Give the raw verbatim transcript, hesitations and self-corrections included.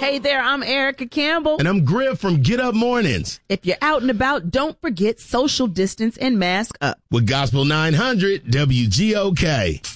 Hey there, I'm Erica Campbell. And I'm Griff from Get Up Mornings. If you're out and about, don't forget social distance and mask up. With Gospel nine hundred W G O K.